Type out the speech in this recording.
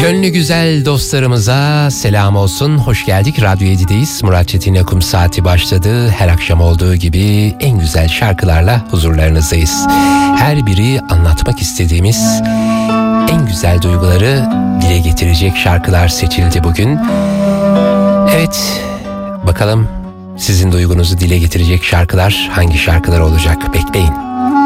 Gönlü güzel dostlarımıza selam olsun. Hoş geldik. Radyo 7'deyiz. Murat Çetin Yakum saati başladı. Her akşam olduğu gibi en güzel şarkılarla huzurlarınızdayız. Her biri anlatmak istediğimiz en güzel duyguları dile getirecek şarkılar seçildi bugün. Evet, bakalım sizin duygunuzu dile getirecek şarkılar hangi şarkılar olacak? Bekleyin.